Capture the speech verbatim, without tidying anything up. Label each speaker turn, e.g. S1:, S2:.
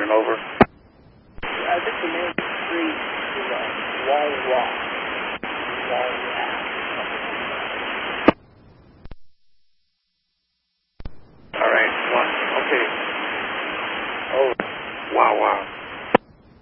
S1: and over.
S2: I think the name of the street is uh, Wall Rock. Wall Rock.